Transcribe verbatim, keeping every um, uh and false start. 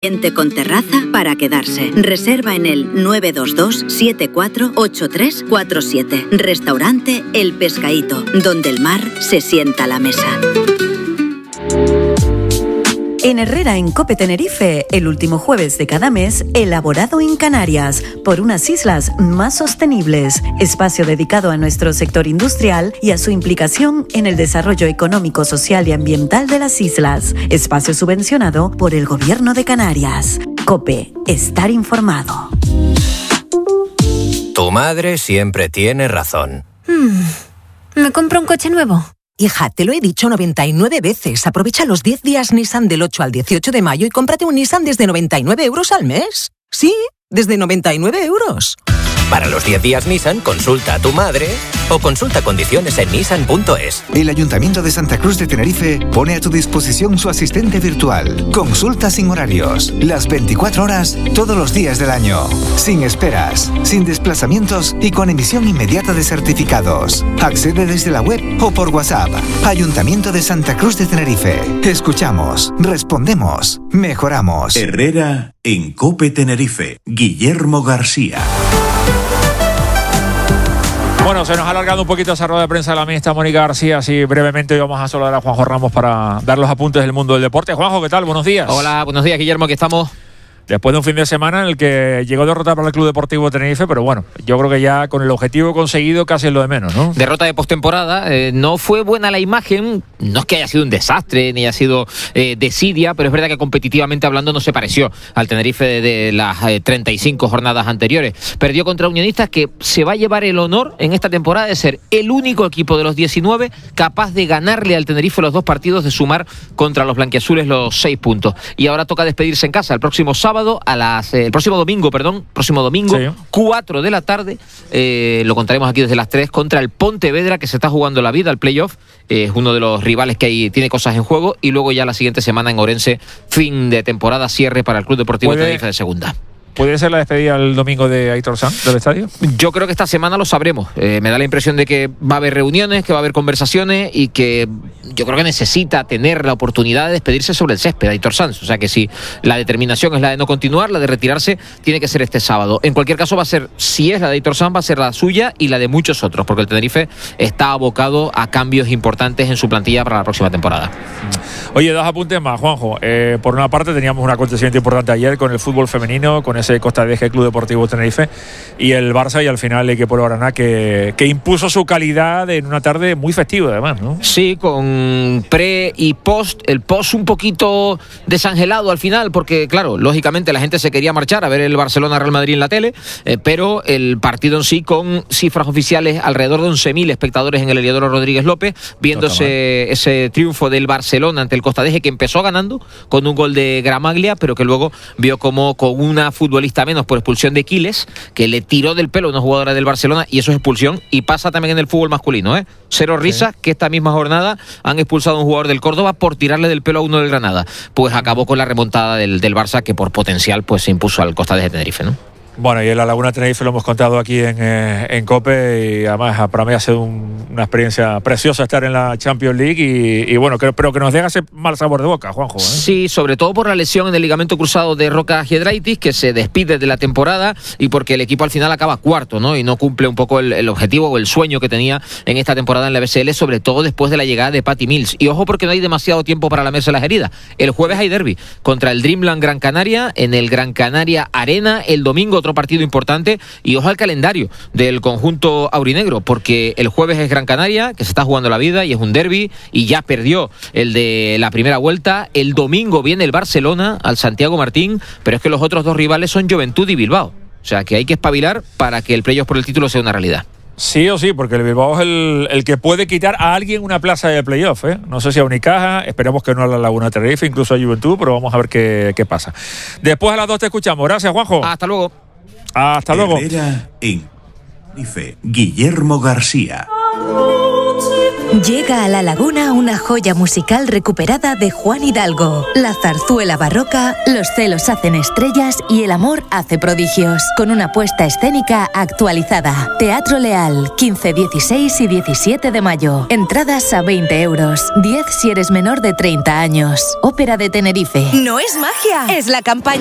Con terraza para quedarse. Reserva en el nueve dos dos siete cuatro ocho tres cuatro siete. Restaurante El Pescaíto, donde el mar se sienta a la mesa. En Herrera, en Cope Tenerife, el último jueves de cada mes, elaborado en Canarias, por unas islas más sostenibles. Espacio dedicado a nuestro sector industrial y a su implicación en el desarrollo económico, social y ambiental de las islas. Espacio subvencionado por el Gobierno de Canarias. Cope, estar informado. Tu madre siempre tiene razón. Hmm, ¿me compro un coche nuevo? Hija, te lo he dicho noventa y nueve veces. Aprovecha los diez días Nissan del ocho al dieciocho de mayo y cómprate un Nissan desde noventa y nueve euros al mes. Sí, desde noventa y nueve euros. Para los diez días Nissan, consulta a tu madre o consulta condiciones en nissan punto es. El Ayuntamiento de Santa Cruz de Tenerife pone a tu disposición su asistente virtual. Consulta sin horarios, las veinticuatro horas, todos los días del año. Sin esperas, sin desplazamientos y con emisión inmediata de certificados. Accede desde la web o por WhatsApp. Ayuntamiento de Santa Cruz de Tenerife. Escuchamos, respondemos, mejoramos. Herrera en Cope Tenerife. Guillermo García. Bueno, se nos ha alargado un poquito esa rueda de prensa de la ministra Mónica García, así brevemente hoy vamos a saludar a Juanjo Ramos para dar los apuntes del mundo del deporte. Juanjo, ¿qué tal? Buenos días. Hola, buenos días, Guillermo, que estamos... Después de un fin de semana en el que llegó derrota para el Club Deportivo Tenerife, pero bueno, yo creo que ya con el objetivo conseguido casi es lo de menos, ¿no? Derrota de postemporada, eh, no fue buena la imagen, no es que haya sido un desastre ni haya sido eh, desidia, pero es verdad que competitivamente hablando no se pareció al Tenerife de, de las eh, treinta y cinco jornadas anteriores. Perdió contra Unionistas, que se va a llevar el honor en esta temporada de ser el único equipo de los diecinueve capaz de ganarle al Tenerife los dos partidos, de sumar contra los blanquiazules los seis puntos. Y ahora toca despedirse en casa el próximo sábado a las eh, el próximo domingo, perdón, próximo domingo, sí. cuatro de la tarde, eh, lo contaremos aquí desde las tres, contra el Pontevedra, que se está jugando la vida al playoff, eh, es uno de los rivales que hay, tiene cosas en juego, y luego ya la siguiente semana en Orense, fin de temporada, cierre para el Club Deportivo Tenerife de segunda. ¿Puede ser la despedida el domingo de Aitor Sanz del estadio? Yo creo que esta semana lo sabremos. Eh, me da la impresión de que va a haber reuniones, que va a haber conversaciones y que yo creo que necesita tener la oportunidad de despedirse sobre el césped, Aitor Sanz. O sea que si la determinación es la de no continuar, la de retirarse, tiene que ser este sábado. En cualquier caso va a ser, si es la de Aitor Sanz, va a ser la suya y la de muchos otros, porque el Tenerife está abocado a cambios importantes en su plantilla para la próxima temporada. Oye, dos apuntes más, Juanjo. Eh, por una parte teníamos un acontecimiento importante ayer con el fútbol femenino, con ese Costa de Eje Club Deportivo Tenerife y el Barça, y al final el equipo Guaraná que, que impuso su calidad en una tarde muy festiva además, ¿no? Sí, con pre y post, el post un poquito desangelado al final, porque claro, lógicamente la gente se quería marchar a ver el Barcelona-Real Madrid en la tele, eh, pero el partido en sí con cifras oficiales alrededor de once mil espectadores en el Heliodoro Rodríguez López, viéndose no ese triunfo del Barcelona ante el Costa de Eje, que empezó ganando con un gol de Gramaglia, pero que luego vio como con una futbolista menos por expulsión de Quiles, que le tiró del pelo a una jugadora del Barcelona, y eso es expulsión, y pasa también en el fútbol masculino, ¿eh? Cero risas, sí. Que esta misma jornada han expulsado a un jugador del Córdoba por tirarle del pelo a uno del Granada. Pues acabó con la remontada del, del Barça, que por potencial pues se impuso al Costa de Tenerife, ¿no? Bueno, y en la Laguna Tenerife lo hemos contado aquí en, eh, en COPE, y además para mí ha sido un, una experiencia preciosa estar en la Champions League y, y bueno, que, pero que nos deja ese mal sabor de boca, Juanjo, ¿eh? Sí, sobre todo por la lesión en el ligamento cruzado de Roca Giedraitis, que se despide de la temporada, y porque el equipo al final acaba cuarto, ¿no? Y no cumple un poco el, el objetivo o el sueño que tenía en esta temporada en la B S L, sobre todo después de la llegada de Patty Mills. Y ojo, porque no hay demasiado tiempo para lamerse las heridas. El jueves hay derbi contra el Dreamland Gran Canaria en el Gran Canaria Arena. El domingo otro partido importante. Y ojo al calendario del conjunto aurinegro, porque el jueves es Gran Canaria, que se está jugando la vida y es un derbi, y ya perdió el de la primera vuelta. El domingo viene el Barcelona al Santiago Martín, pero es que los otros dos rivales son Juventud y Bilbao. O sea que hay que espabilar para que el playoff por el título sea una realidad. Sí o sí, porque el Bilbao es el, el que puede quitar a alguien una plaza de playoff, ¿eh? No sé si a Unicaja, esperemos que no a la Laguna Tenerife, incluso a Juventud, pero vamos a ver qué, qué pasa. Después a las dos te escuchamos. Gracias, Juanjo. Hasta luego. Hasta luego. Herrera en Tenerife. Guillermo García. Llega a La Laguna una joya musical recuperada de Juan Hidalgo. La zarzuela barroca, Los celos hacen estrellas y El amor hace prodigios. Con una puesta escénica actualizada. Teatro Leal, quince, dieciséis y diecisiete de mayo. Entradas a veinte euros. diez si eres menor de treinta años. Ópera de Tenerife. No es magia, es la campaña